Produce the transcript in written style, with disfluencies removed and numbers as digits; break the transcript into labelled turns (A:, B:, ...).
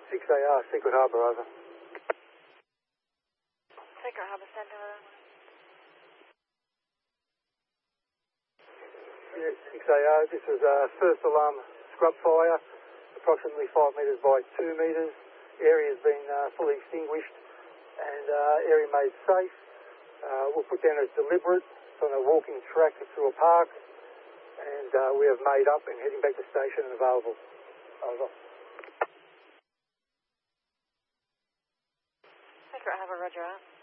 A: 6AR, Secret Harbour, over.
B: Secret Harbour Centre.
A: Yeah, 6AR, this was first alarm scrub fire, approximately 5 metres by 2 metres. Area's been fully extinguished and area made safe. We'll put down as deliberate. It's on a walking track through a park, and we have made up and heading back to station and available. Over.
B: Secret Harbour, roger out.